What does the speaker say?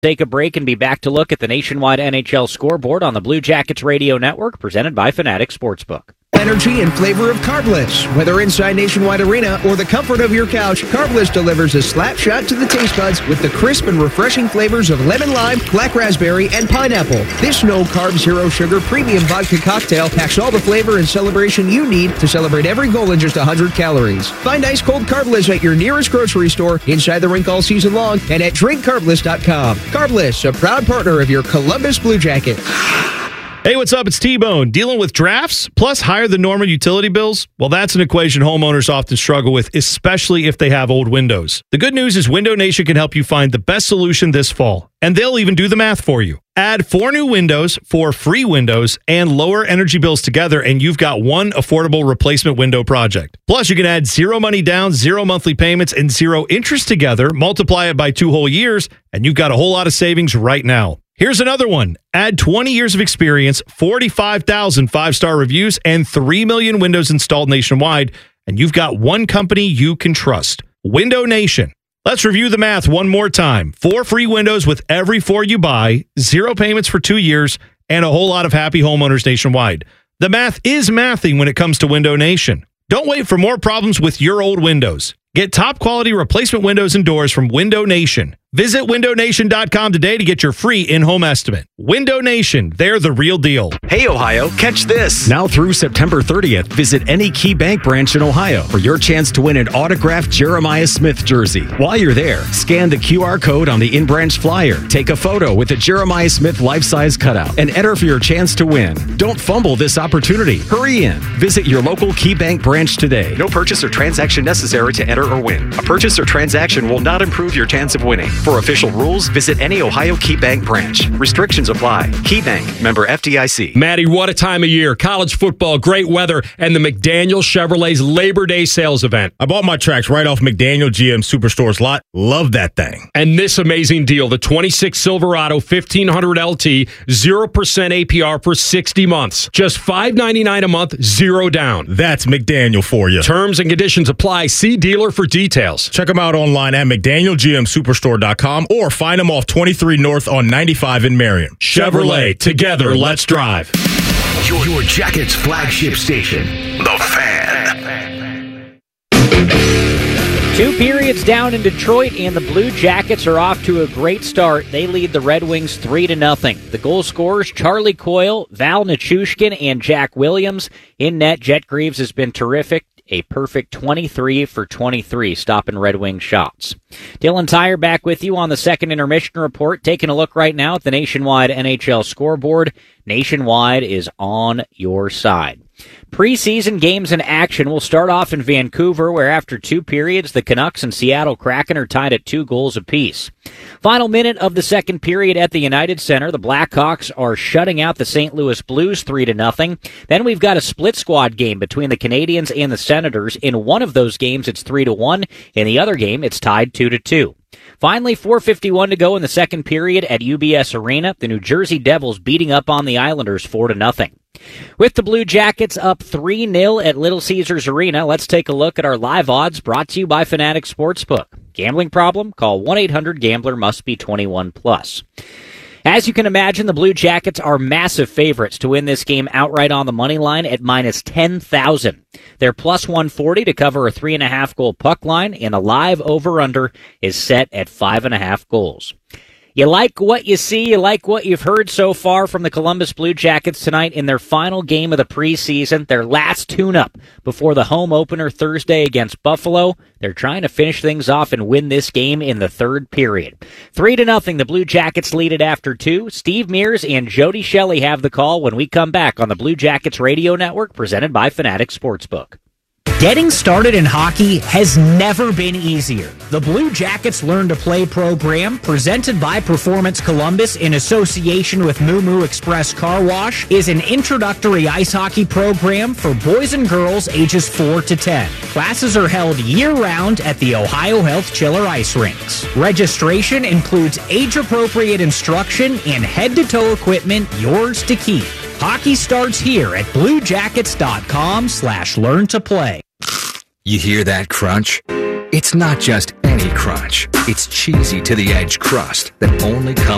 Take a break and be back to look at the nationwide NHL scoreboard on the Blue Jackets Radio Network, presented by Fanatic Sportsbook. Energy and flavor of Carbliss. Whether inside Nationwide Arena or the comfort of your couch, Carbliss delivers a slap shot to the taste buds with the crisp and refreshing flavors of lemon lime, black raspberry, and pineapple. This no-carb, zero-sugar premium vodka cocktail packs all the flavor and celebration you need to celebrate every goal in just 100 calories. Find ice-cold Carbliss at your nearest grocery store, inside the rink all season long, and at drinkcarbliss.com. Carbliss, a proud partner of your Columbus Blue Jackets. Hey, what's up? It's T-Bone. Dealing with drafts plus higher than normal utility bills? Well, that's an equation homeowners often struggle with, especially if they have old windows. The good news is Window Nation can help you find the best solution this fall, and they'll even do the math for you. Add 4 new windows, 4 free windows, and lower energy bills together, and you've got one affordable replacement window project. Plus, you can add 0 money down, 0 monthly payments, and 0 interest together, multiply it by 2 whole years, and you've got a whole lot of savings right now. Here's another one. Add 20 years of experience, 45,000 5-star reviews, and 3 million windows installed nationwide, and you've got one company you can trust. Window Nation. Let's review the math one more time. 4 free windows with every 4 you buy, 0 payments for 2 years, and a whole lot of happy homeowners nationwide. The math is mathing when it comes to Window Nation. Don't wait for more problems with your old windows. Get top quality replacement windows and doors from Window Nation. Visit windownation.com today to get your free in-home estimate. Window Nation, they're the real deal. Hey, Ohio, catch this. Now through September 30th, visit any Key Bank branch in Ohio for your chance to win an autographed Jeremiah Smith jersey. While you're there, scan the QR code on the in-branch flyer, take a photo with a Jeremiah Smith life-size cutout, and enter for your chance to win. Don't fumble this opportunity. Hurry in. Visit your local Key Bank branch today. No purchase or transaction necessary to enter or win. A purchase or transaction will not improve your chance of winning. For official rules, visit any Ohio Key Bank branch. Restrictions apply. Key Bank, member FDIC. Maddie, what a time of year. College football, great weather, and the McDaniel Chevrolet's Labor Day sales event. I bought my tracks right off McDaniel GM Superstore's lot. Love that thing. And this amazing deal, the 26 Silverado 1500 LT, 0% APR for 60 months. Just $599 a month, 0 down. That's McDaniel for you. Terms and conditions apply. See dealer for details. Check them out online at McDanielGMSuperstore.com or find them off 23 North on 95 in Marion. Chevrolet, together, let's drive. Your Jackets flagship station, The Fan. 2 periods down in Detroit, and the Blue Jackets are off to a great start. They lead the Red Wings 3-0. The goal scorers, Charlie Coyle, Val Nichushkin, and Jack Williams. In net, Jet Greaves has been terrific. A perfect 23 for 23, stopping Red Wing shots. Dylan Tyre back with you on the second intermission report. Taking a look right now at the Nationwide NHL scoreboard. Nationwide is on your side. Preseason games in action will start off in Vancouver, where after 2 periods, the Canucks and Seattle Kraken are tied at 2 goals apiece. Final minute of the second period at the United Center, the Blackhawks are shutting out the St. Louis Blues 3-0. Then we've got a split squad game between the Canadiens and the Senators. In one of those games, it's 3-1. In the other game, it's tied 2-2. Finally, 4:51 to go in the second period at UBS Arena. The New Jersey Devils beating up on the Islanders 4-0. With the Blue Jackets up 3-0 at Little Caesars Arena, let's take a look at our live odds brought to you by Fanatic Sportsbook. Gambling problem? Call 1-800-GAMBLER, must be 21 plus. As you can imagine, the Blue Jackets are massive favorites to win this game outright on the money line at minus 10,000. They're plus 140 to cover a 3.5 goal puck line, and a live over-under is set at 5.5 goals. You like what you see, you like what you've heard so far from the Columbus Blue Jackets tonight in their final game of the preseason, their last tune-up before the home opener Thursday against Buffalo. They're trying to finish things off and win this game in the third period. 3-0, the Blue Jackets lead it after 2. Steve Mears and Jody Shelley have the call when we come back on the Blue Jackets Radio Network, presented by Fanatic Sportsbook. Getting started in hockey has never been easier. The Blue Jackets Learn to Play program, presented by Performance Columbus in association with Moo Moo Express Car Wash, is an introductory ice hockey program for boys and girls ages 4 to 10. Classes are held year-round at the Ohio Health Chiller Ice Rinks. Registration includes age-appropriate instruction and head-to-toe equipment, yours to keep. Hockey starts here at bluejackets.com/learn-to-play. You hear that crunch? It's not just any crunch. It's cheesy to the edge crust that only comes